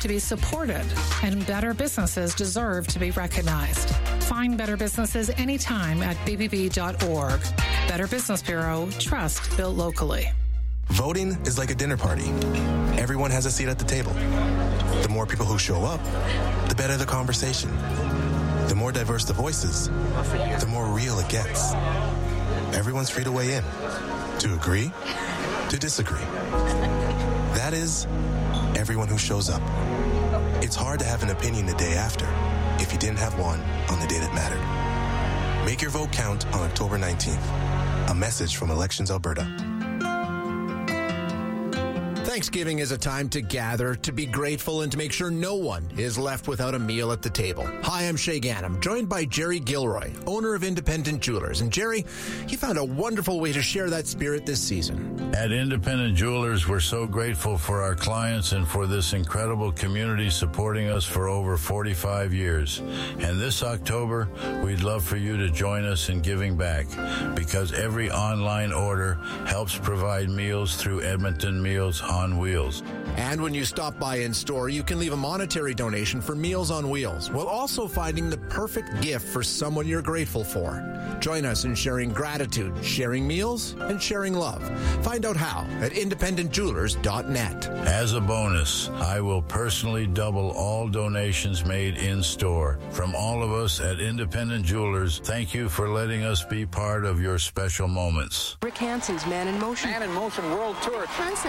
to be supported, and better businesses deserve to be recognized. Find better businesses anytime at bbb.org. Better Business Bureau, trust built locally. Voting is like a dinner party. Everyone has a seat at the table. The more people who show up, the better the conversation. The more diverse the voices, the more real it gets. Everyone's free to weigh in, to agree, to disagree. That is, everyone who shows up. It's hard to have an opinion the day after if you didn't have one on the day that mattered. Make your vote count on October 19th. A message from Elections Alberta. Thanksgiving is a time to gather, to be grateful, and to make sure no one is left without a meal at the table. Hi, I'm Shay Gannam, joined by Jerry Gilroy, owner of Independent Jewelers. And Jerry, he found a wonderful way to share that spirit this season. At Independent Jewelers, we're so grateful for our clients and for this incredible community supporting us for over 45 years. And this October, we'd love for you to join us in giving back, because every online order helps provide meals through Edmonton Meals on Wheels. And when you stop by in store, you can leave a monetary donation for Meals on Wheels, while also finding the perfect gift for someone you're grateful for. Join us in sharing gratitude, sharing meals, and sharing love. Find out how at independentjewelers.net. As a bonus, I will personally double all donations made in store. From all of us at Independent Jewelers, thank you for letting us be part of your special moments. Rick Hansen's Man in Motion. Man in Motion World Tour.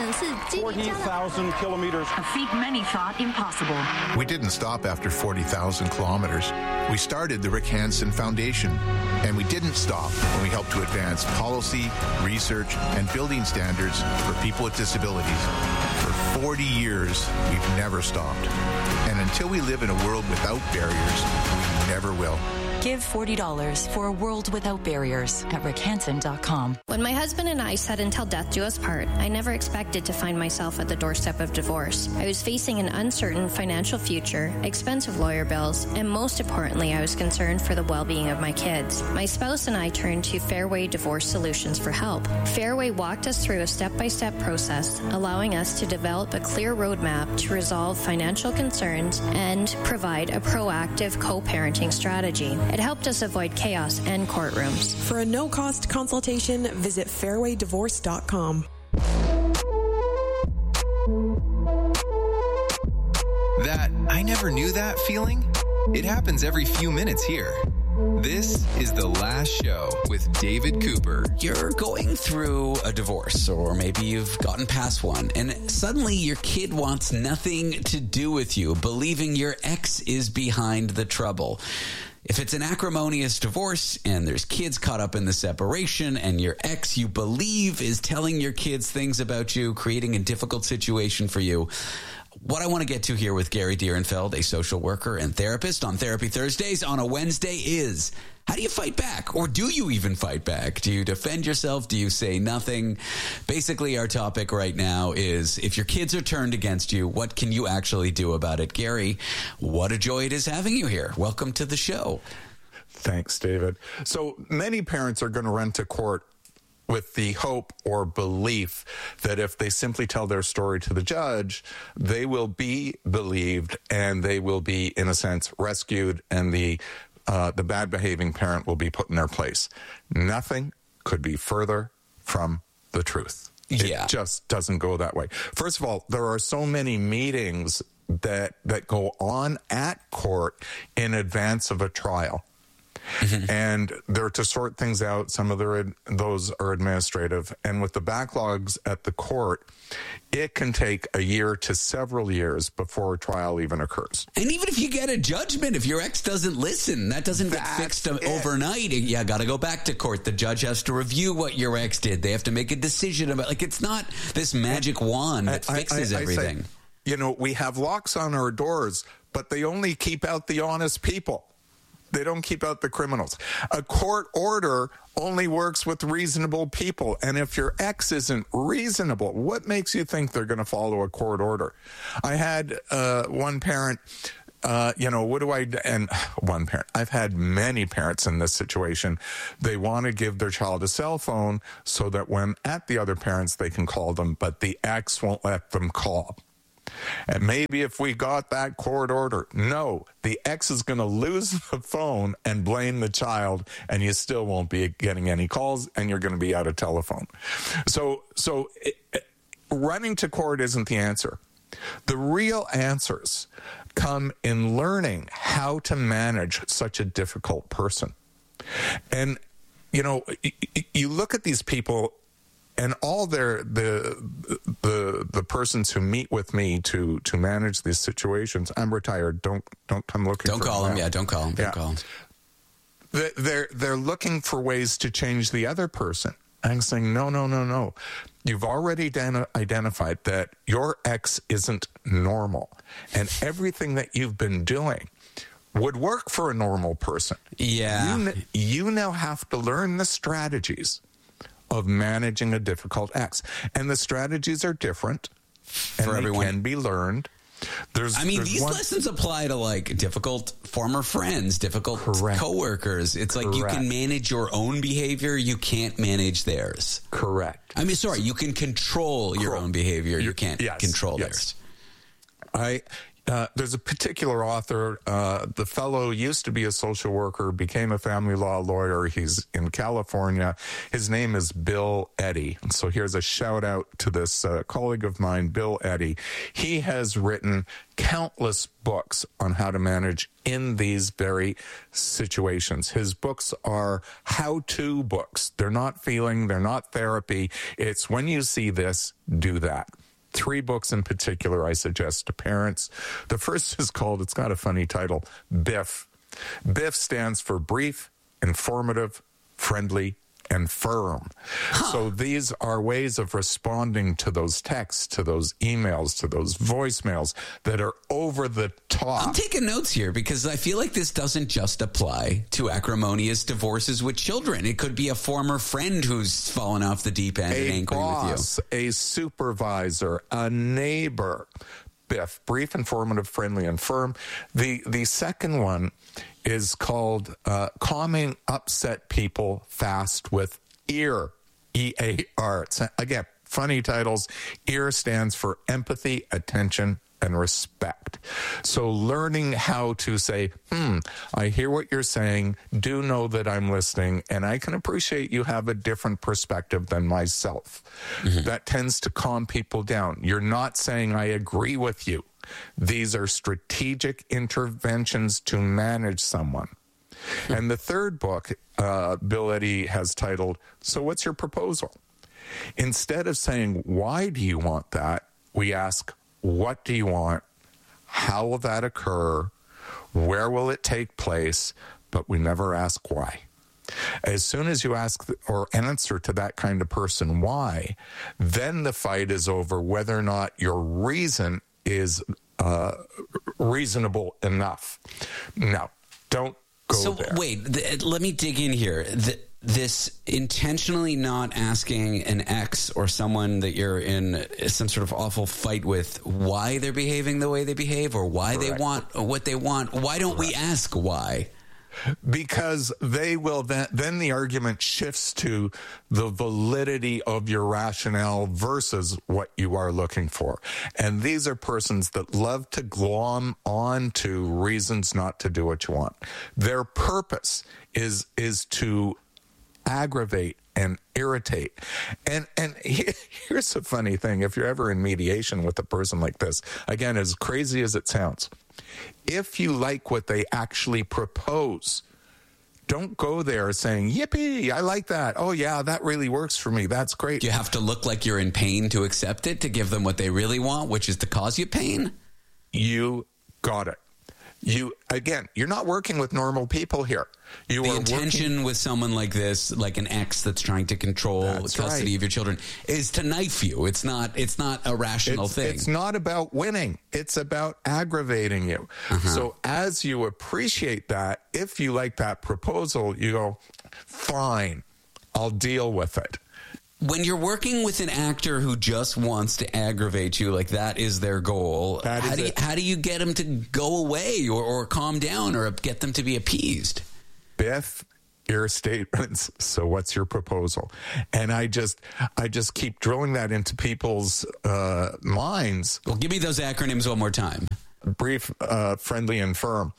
40,000 kilometers. A feat many thought impossible. We didn't stop after 40,000 kilometers. We started the Rick Hansen Foundation, and we didn't stop when we helped to advance policy, research, and building standards for people with disabilities. For 40 years, we've never stopped. And until we live in a world without barriers, we never will. Give $40 for a world without barriers at rickhansen.com. When my husband and I said until death do us part, I never expected to find myself at the doorstep of divorce. I was facing an uncertain financial future, expensive lawyer bills, and most importantly, I was concerned for the well-being of my kids. My spouse and I turned to Fairway Divorce Solutions for help. Fairway walked us through a step-by-step process, allowing us to develop a clear roadmap to resolve financial concerns and provide a proactive co-parenting strategy. It helped us avoid chaos and courtrooms. For a no-cost consultation, visit fairwaydivorce.com. That I never knew that feeling? It happens every few minutes here. This is The Last Show with David Cooper. You're going through a divorce, or maybe you've gotten past one, and suddenly your kid wants nothing to do with you, believing your ex is behind the trouble. If it's an acrimonious divorce and there's kids caught up in the separation and your ex, you believe, is telling your kids things about you, creating a difficult situation for you, what I want to get to here with Gary Dierenfeld, a social worker and therapist on Therapy Thursdays on a Wednesday, is how do you fight back? Or do you even fight back? Do you defend yourself? Do you say nothing? Basically, our topic right now is if your kids are turned against you, what can you actually do about it? Gary, what a joy it is having you here. Welcome to the show. Thanks, David. So many parents are going to run to court with the hope or belief that if they simply tell their story to the judge, they will be believed and they will be, in a sense, rescued, and the bad behaving parent will be put in their place. Nothing could be further from the truth. Yeah. It just doesn't go that way. First of all, there are so many meetings that go on at court in advance of a trial. Mm-hmm. And they're to sort things out. Some of those are administrative. And with the backlogs at the court, it can take a year to several years before a trial even occurs. And even if you get a judgment, if your ex doesn't listen, that doesn't get fixed overnight. You got to go back to court. The judge has to review what your ex did. They have to make a decision about, like, it's not this magic wand that fixes everything. Say, we have locks on our doors, but they only keep out the honest people. They don't keep out the criminals. A court order only works with reasonable people. And if your ex isn't reasonable, what makes you think they're going to follow a court order? I had one parent, what do I do? And one parent, I've had many parents in this situation. They want to give their child a cell phone so that when at the other parents, they can call them, but the ex won't let them call. And maybe if we got that court order, no, the ex is going to lose the phone and blame the child, and you still won't be getting any calls, and you're going to be out of telephone. So running to court isn't the answer. The real answers come in learning how to manage such a difficult person. And, you know, you look at these people and all the persons who meet with me to manage these situations. I'm retired. Don't come looking. Don't call them. Yeah, don't call them. Don't call them. They're looking for ways to change the other person. I'm saying no. You've already identified that your ex isn't normal, and everything that you've been doing would work for a normal person. Yeah. You now have to learn the strategies of managing a difficult ex. And the strategies are different and for everyone. They can be learned. These lessons apply to like difficult former friends, difficult coworkers. It's like you can manage your own behavior. You can't manage theirs. Correct. I mean, sorry, you can control your own behavior. You can't control theirs. There's a particular author. The fellow used to be a social worker, became a family law lawyer. He's in California. His name is Bill Eddy. And so here's a shout out to this colleague of mine, Bill Eddy. He has written countless books on how to manage in these very situations. His books are how-to books. They're not feeling, they're not therapy. It's when you see this, do that. 3 books in particular I suggest to parents. The first is called, it's got a funny title, BIF. BIF stands for Brief, Informative, Friendly, and Firm. So these are ways of responding to those texts, to those emails, to those voicemails that are over the top. I'm taking notes here because I feel like this doesn't just apply to acrimonious divorces with children. It could be a former friend who's fallen off the deep end and angry with you. A supervisor, a neighbor. BIF, Brief, Informative, Friendly, and Firm. The second one is called Calming Upset People Fast with EAR, E-A-R. Again, funny titles. EAR stands for Empathy, Attention, and Respect. So learning how to say, I hear what you're saying, do know that I'm listening, and I can appreciate you have a different perspective than myself. Mm-hmm. That tends to calm people down. You're not saying I agree with you. These are strategic interventions to manage someone. And the third book, Bill Eddy has titled, So What's Your Proposal? Instead of saying, why do you want that? We ask, what do you want? How will that occur? Where will it take place? But we never ask why. As soon as you ask or answer to that kind of person why, then the fight is over whether or not your reason is reasonable enough. Now, don't go there. So wait, let me dig in here. This intentionally not asking an ex or someone that you're in some sort of awful fight with why they're behaving the way they behave or why they want what they want. Why don't we ask why? Because they will then the argument shifts to the validity of your rationale versus what you are looking for. And these are persons that love to glom on to reasons not to do what you want. Their purpose is to aggravate and irritate. And here's a funny thing. If you're ever in mediation with a person like this, again, as crazy as it sounds, if you like what they actually propose, don't go there saying, yippee, I like that. Oh, yeah, that really works for me. That's great. You have to look like you're in pain to accept it, to give them what they really want, which is to cause you pain? You got it. You're not working with normal people here. The intention with someone like this, like an ex that's trying to control custody of your children, is to knife you. It's not a rational thing. It's not about winning. It's about aggravating you. Uh-huh. So as you appreciate that, if you like that proposal, you go, fine, I'll deal with it. When you're working with an actor who just wants to aggravate you, like that is their goal, how do you get them to go away or calm down or get them to be appeased? BIF your statements. So what's your proposal? And I just keep drilling that into people's minds. Well, give me those acronyms one more time. Brief, friendly, and firm.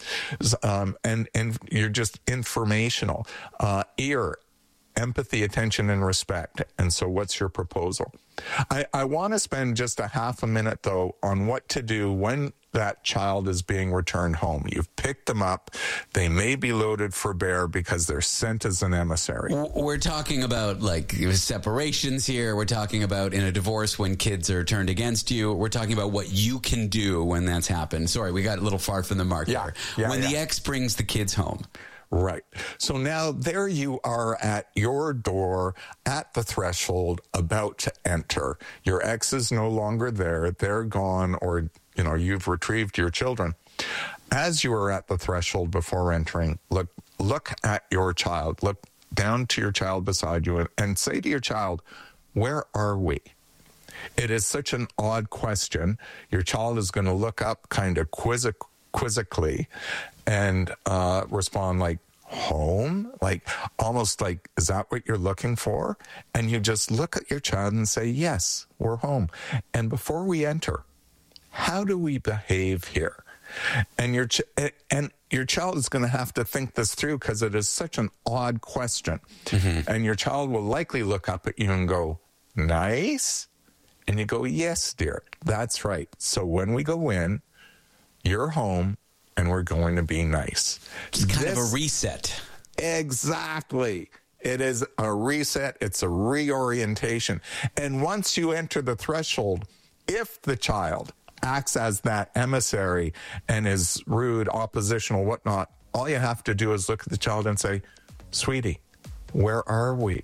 And you're just informational. Ear, empathy, attention, and respect. And so what's your proposal? I want to spend just a half a minute, though, on what to do when that child is being returned home. You've picked them up. They may be loaded for bear because they're sent as an emissary. We're talking about like separations here. We're talking about in a divorce when kids are turned against you. We're talking about what you can do when that's happened. Sorry, we got a little far from the mark there. When the ex brings the kids home. Right. So now there you are at your door, at the threshold, about to enter. Your ex is no longer there. They're gone, or, you've retrieved your children. As you are at the threshold before entering, look at your child. Look down to your child beside you and say to your child, where are we? It is such an odd question. Your child is going to look up kind of quizzically and respond like, home? Like, almost like, is that what you're looking for? And you just look at your child and say, yes, we're home. And before we enter, how do we behave here? And your child is going to have to think this through because it is such an odd question. Mm-hmm. And your child will likely look up at you and go, nice? And you go, yes, dear, that's right. So when we go in, you're home, and we're going to be nice. It's kind of a reset. Exactly. It is a reset. It's a reorientation. And once you enter the threshold, if the child acts as that emissary and is rude, oppositional, whatnot, all you have to do is look at the child and say, sweetie, where are we?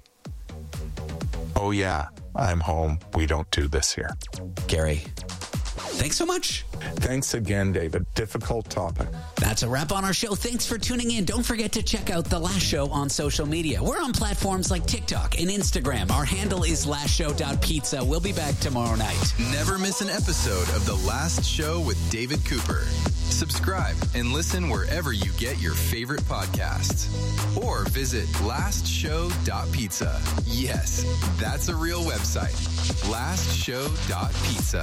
Oh, yeah, I'm home. We don't do this here. Gary, thanks so much. Thanks again, David. Difficult topic. That's a wrap on our show. Thanks for tuning in. Don't forget to check out The Last Show on social media. We're on platforms like TikTok and Instagram. Our handle is lastshow.pizza. We'll be back tomorrow night. Never miss an episode of The Last Show with David Cooper. Subscribe and listen wherever you get your favorite podcasts. Or visit lastshow.pizza. Yes, that's a real website. Lastshow.pizza.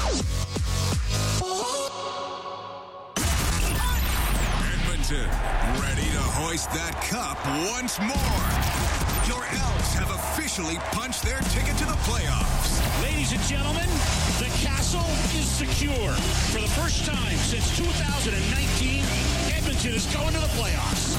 Edmonton, ready to hoist that cup once more. Your Elks have officially punched their ticket to the playoffs. Ladies and gentlemen, the castle is secure. For the first time since 2019, Edmonton is going to the playoffs.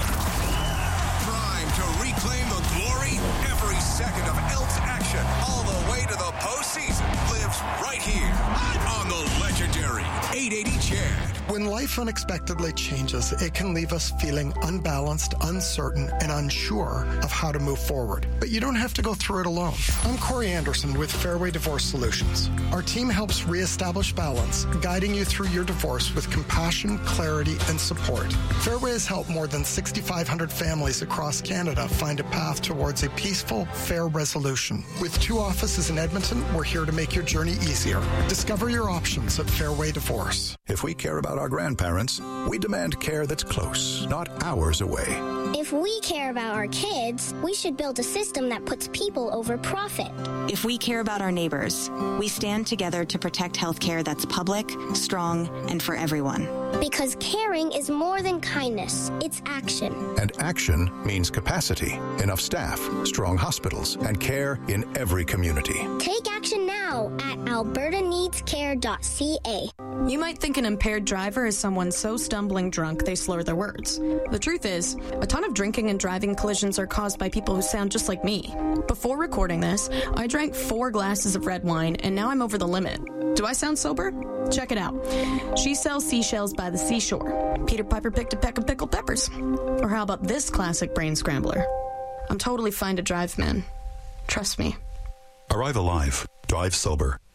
Prime to reclaim the glory. Every second of Elks action all the way to the postseason lives right here on the legendary 880 Chad. When life unexpectedly changes, it can leave us feeling unbalanced, uncertain, and unsure of how to move forward. But you don't have to go through it alone. I'm Corey Anderson with Fairway Divorce Solutions. Our team helps reestablish balance, guiding you through your divorce with compassion, clarity, and support. Fairway has helped more than 6,500 families across Canada find a path towards a peaceful, fair resolution. With 2 offices in Edmonton, we're here to make your journey easier. Discover your options at Fairway Divorce. If we care about our grandparents, we demand care that's close, not hours away. If we care about our kids, we should build a system that puts people over profit. If we care about our neighbors, we stand together to protect healthcare that's public, strong, and for everyone. Because caring is more than kindness, it's action. And action means capacity, enough staff, strong hospitals, and care in every community. Take action now at albertaneedscare.ca. You might think an impaired driver is someone so stumbling drunk they slur their words. The truth is, a ton of drinking and driving collisions are caused by people who sound just like me. Before recording this, I drank 4 glasses of red wine, and now I'm over the limit. Do I sound sober? Check it out. She sells seashells by the seashore. Peter Piper picked a peck of pickled peppers. Or how about this classic brain scrambler? I'm totally fine to drive, man. Trust me. Arrive alive. Drive sober.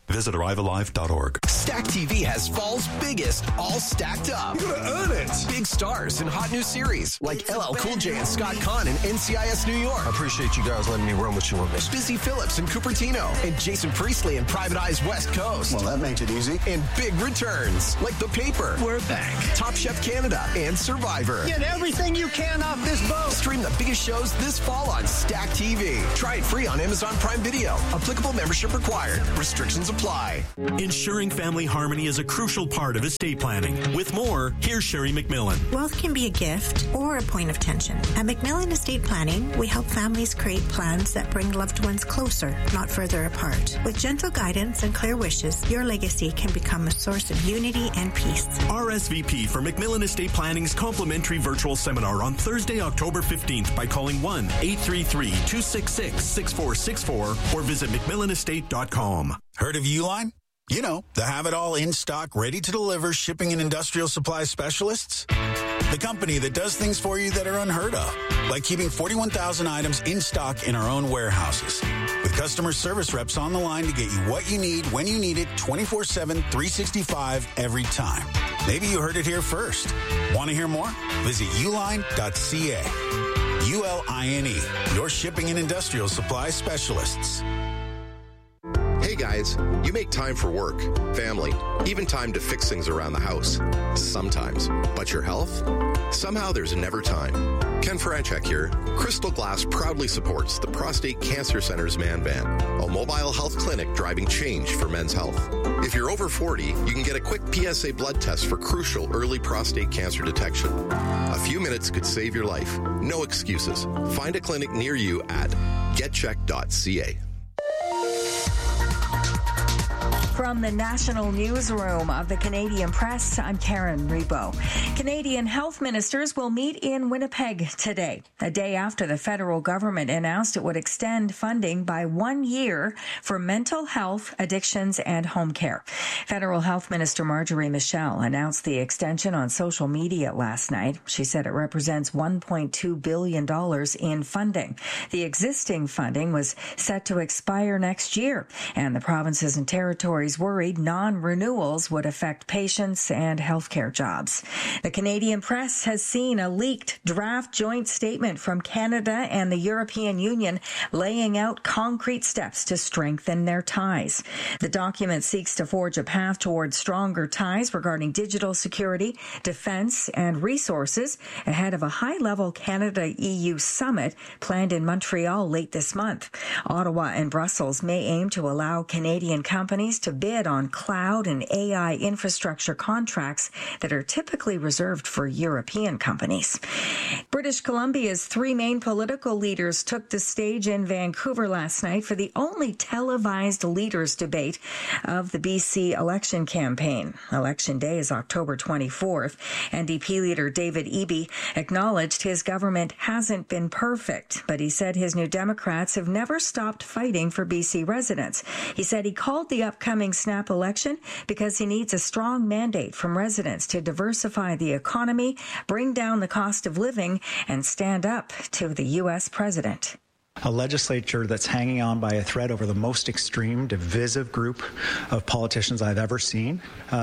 Visit ArriveAlive.org. Stack TV has fall's biggest, all stacked up. You're gonna earn it. Big stars and hot new series like LL Cool J and Scott Conn in NCIS New York. I appreciate you guys letting me run with you on this. Busy Phillips and Cupertino, and Jason Priestley in Private Eye's West Coast. Well, that makes it easy. And big returns like The Paper, We're back. Top Chef Canada, and Survivor. Get everything you can off this boat. Stream the biggest shows this fall on Stack TV. Try it free on Amazon Prime Video. Applicable membership required. Restrictions apply. Ensuring family harmony is a crucial part of estate planning. With more, here's Sherry McMillan. Wealth can be a gift or a point of tension. At McMillan Estate Planning, we help families create plans that bring loved ones closer, not further apart. With gentle guidance and clear wishes, your legacy can become a source of unity and peace. RSVP for McMillan Estate Planning's complimentary virtual seminar on Thursday, October 15th by calling 1-833-266-6464 or visit McMillanestate.com. Heard of Uline? You know, the have-it-all in-stock, ready-to-deliver shipping and industrial supply specialists. The company that does things for you that are unheard of, like keeping 41,000 items in stock in our own warehouses. With customer service reps on the line to get you what you need, when you need it, 24/7, 365, every time. Maybe you heard it here first. Want to hear more? Visit uline.ca. ULINE, your shipping and industrial supply specialists. Hey guys, you make time for work, family, even time to fix things around the house. Sometimes. But your health? Somehow there's never time. Ken Franchek here. Crystal Glass proudly supports the Prostate Cancer Center's Man Van, a mobile health clinic driving change for men's health. If you're over 40, you can get a quick PSA blood test for crucial early prostate cancer detection. A few minutes could save your life. No excuses. Find a clinic near you at getcheck.ca. From the national newsroom of the Canadian Press, I'm Karen Rebo. Canadian health ministers will meet in Winnipeg today, a day after the federal government announced it would extend funding by 1 year for mental health, addictions, and home care. Federal Health Minister Marjorie Michel announced the extension on social media last night. She said it represents $1.2 billion in funding. The existing funding was set to expire next year, and the provinces and territories worried non-renewals would affect patients and healthcare jobs. The Canadian Press has seen a leaked draft joint statement from Canada and the European Union laying out concrete steps to strengthen their ties. The document seeks to forge a path towards stronger ties regarding digital security, defense, and resources ahead of a high-level Canada-EU summit planned in Montreal late this month. Ottawa and Brussels may aim to allow Canadian companies to bid on cloud and AI infrastructure contracts that are typically reserved for European companies. British Columbia's three main political leaders took the stage in Vancouver last night for the only televised leaders' debate of the BC election campaign. Election day is October 24th. NDP leader David Eby acknowledged his government hasn't been perfect, but he said his New Democrats have never stopped fighting for BC residents. He said he called the upcoming snap election because he needs a strong mandate from residents to diversify the economy, bring down the cost of living, and stand up to the U.S. president. A legislature that's hanging on by a thread over the most extreme, divisive group of politicians I've ever seen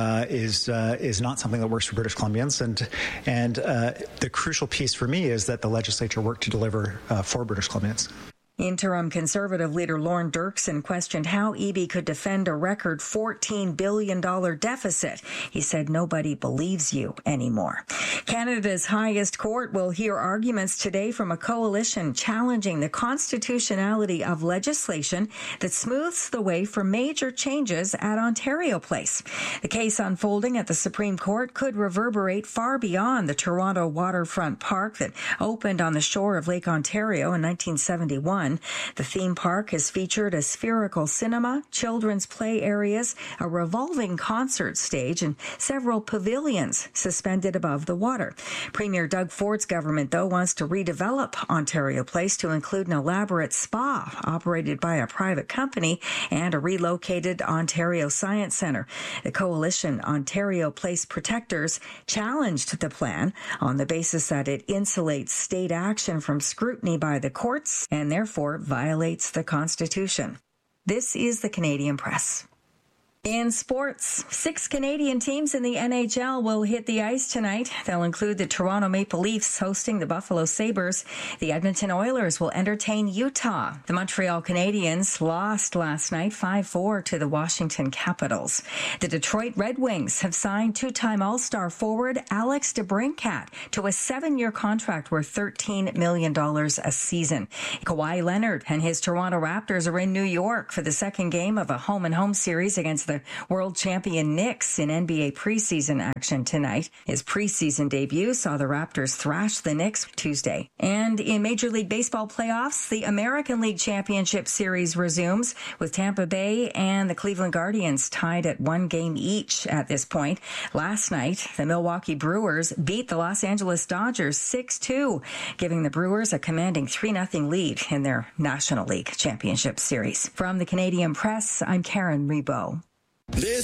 is not something that works for British Columbians. And the crucial piece for me is that the legislature work to deliver for British Columbians. Interim Conservative leader Lorne Dirksen questioned how Eby could defend a record $14 billion deficit. He said, nobody believes you anymore. Canada's highest court will hear arguments today from a coalition challenging the constitutionality of legislation that smooths the way for major changes at Ontario Place. The case unfolding at the Supreme Court could reverberate far beyond the Toronto waterfront park that opened on the shore of Lake Ontario in 1971. The theme park has featured a spherical cinema, children's play areas, a revolving concert stage, and several pavilions suspended above the water. Premier Doug Ford's government, though, wants to redevelop Ontario Place to include an elaborate spa operated by a private company and a relocated Ontario Science Centre. The coalition Ontario Place Protectors challenged the plan on the basis that it insulates state action from scrutiny by the courts and therefore violates the Constitution. This is the Canadian Press. In sports, 6 Canadian teams in the NHL will hit the ice tonight. They'll include the Toronto Maple Leafs hosting the Buffalo Sabres. The Edmonton Oilers will entertain Utah. The Montreal Canadiens lost last night 5-4 to the Washington Capitals. The Detroit Red Wings have signed two-time All-Star forward Alex DeBrincat to a 7-year contract worth $13 million a season. Kawhi Leonard and his Toronto Raptors are in New York for the second game of a home-and-home series against the world champion Knicks in NBA preseason action tonight. His preseason debut saw the Raptors thrash the Knicks Tuesday. And in Major League Baseball playoffs, the American League Championship Series resumes with Tampa Bay and the Cleveland Guardians tied at 1 game each at this point. Last night, the Milwaukee Brewers beat the Los Angeles Dodgers 6-2, giving the Brewers a commanding 3-0 lead in their National League Championship Series. From the Canadian Press, I'm Karen Rebo.